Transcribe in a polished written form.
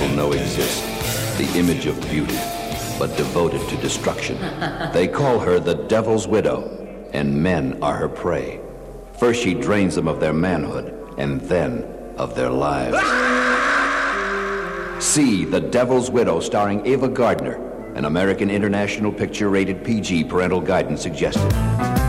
people know exist, the image of beauty, but devoted to destruction. They call her the Devil's Widow, and men are her prey. First she drains them of their manhood, and then of their lives. See The Devil's Widow, starring Ava Gardner, an American International Picture rated PG, parental guidance suggested.